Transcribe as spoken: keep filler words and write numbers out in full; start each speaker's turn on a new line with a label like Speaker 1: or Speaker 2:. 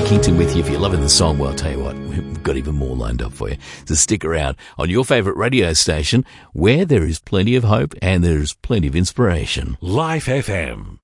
Speaker 1: Kington with you. If you're loving the song, well, I'll tell you what, we've got even more lined up for you. So stick around on your favourite radio station where there is plenty of hope and there is plenty of inspiration.
Speaker 2: Life F M.